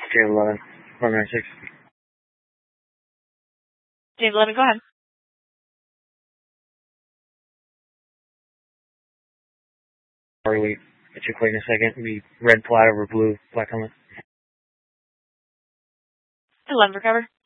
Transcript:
J11, 496. James 11, go ahead. Sorry, we get you quick in a second. Be red flat over blue, black helmet. 11, recover.